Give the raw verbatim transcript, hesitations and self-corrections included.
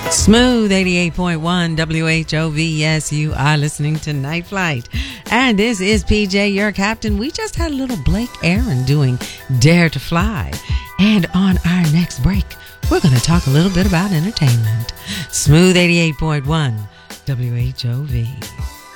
Smooth eighty-eight point one W H O V. Yes, you are listening to Night Flight. And this is P J, your captain. We just had a little Blake Aaron doing Dare to Fly. And on our next break, we're going to talk a little bit about entertainment. Smooth eighty-eight point one W H O V.